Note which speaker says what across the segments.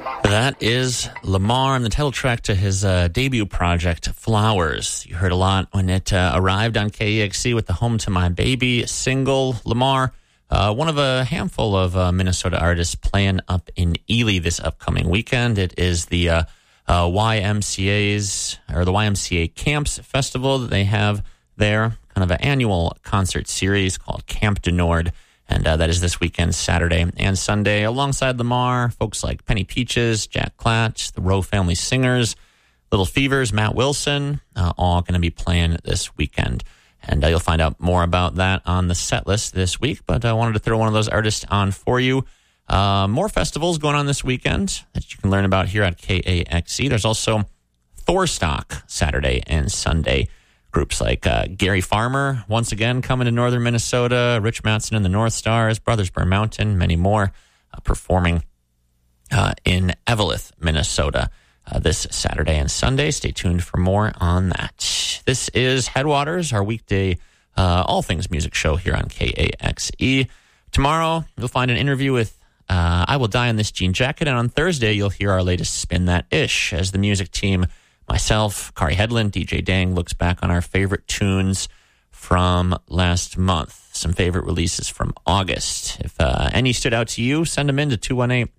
Speaker 1: That is Lamar and the title track to his debut project, Flowers. You heard a lot when it arrived on KEXC with the Home to My Baby single. Lamar, one of a handful of Minnesota artists playing up in Ely this upcoming weekend. It is the YMCA's, or the YMCA Camps Festival that they have there, kind of an annual concert series called Camp du Nord. And that is this weekend, Saturday and Sunday, alongside Lamar, folks like Penny Peaches, Jack Klatt, the Rowe Family Singers, Little Fevers, Matt Wilson, all going to be playing this weekend. And you'll find out more about that on the set list this week. But I wanted to throw one of those artists on for you. More festivals going on this weekend that you can learn about here at KAXE. There's also Thorstock Saturday and Sunday. Groups like Gary Farmer, once again, coming to northern Minnesota, Rich Mattson and the North Stars, Brothers Burn Mountain, many more performing in Eveleth, Minnesota this Saturday and Sunday. Stay tuned for more on that. This is Headwaters, our weekday all things music show here on KAXE. Tomorrow, you'll find an interview with I Will Die in This Jean Jacket, and on Thursday, you'll hear our latest Spin That Ish as the music team, myself, Kari Hedlund, DJ Dang, looks back on our favorite tunes from last month. Some favorite releases from August. If any stood out to you, send them in to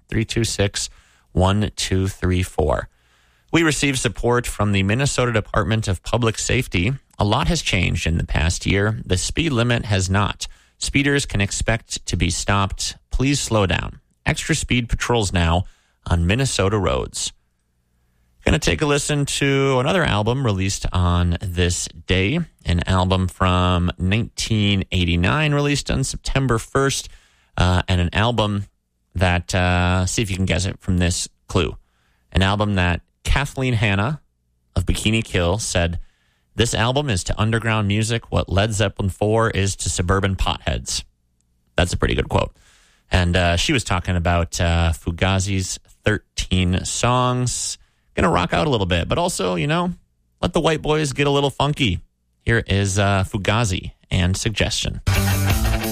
Speaker 1: 218-326-1234. We received support from the Minnesota Department of Public Safety. A lot has changed in the past year. The speed limit has not. Speeders can expect to be stopped. Please slow down. Extra speed patrols now on Minnesota roads. Going to take a listen to another album released on this day, an album from 1989 released on September 1st, and an album that, see if you can guess it from this clue, an album that Kathleen Hanna of Bikini Kill said, "This album is to underground music what Led Zeppelin 4 is to suburban potheads." That's a pretty good quote. And she was talking about Fugazi's 13 songs. Gonna rock out a little bit, but also, let the white boys get a little funky. Here is Fugazi and Suggestion.